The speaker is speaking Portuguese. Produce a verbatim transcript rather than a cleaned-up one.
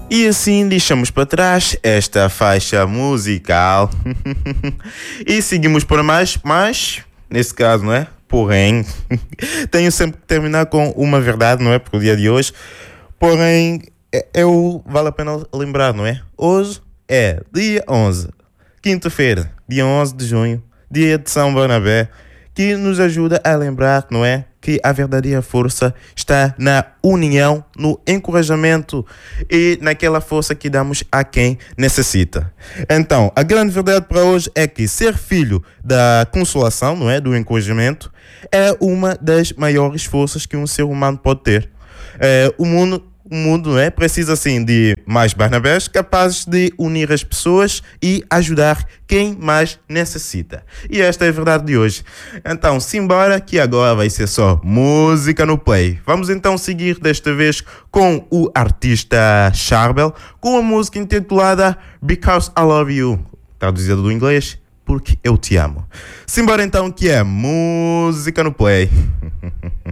E assim deixamos para trás esta faixa musical e seguimos para mais, mas nesse caso, não é? Porém, tenho sempre que terminar com uma verdade, não é? Porque o dia de hoje, porém, eu vale a pena lembrar, não é? Hoje é dia onze, quinta-feira, dia onze de junho, dia de São Barnabé, que nos ajuda a lembrar, não é? Que a verdadeira força está na união, no encorajamento e naquela força que damos a quem necessita. Então, a grande verdade para hoje é que ser filho da consolação, não é? Do encorajamento, é uma das maiores forças que um ser humano pode ter. É, o mundo O mundo, não é? Precisa, assim, de mais Barnabés capazes de unir as pessoas e ajudar quem mais necessita. E esta é a verdade de hoje. Então, simbora, que agora vai ser só música no play. Vamos então seguir desta vez com o artista Charbel, com a música intitulada Because I Love You, traduzido do inglês, Porque Eu Te Amo. Simbora então, que é música no play.